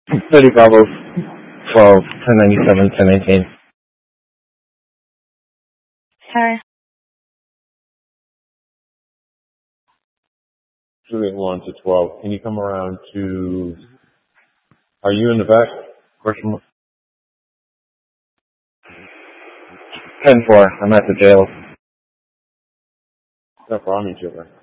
30 Bravo 12, 1097, 1019. Hi. 281 to 12. Can you come around to, are you in the back? Question mark? 10-4, I'm at the jail. No problem, each other.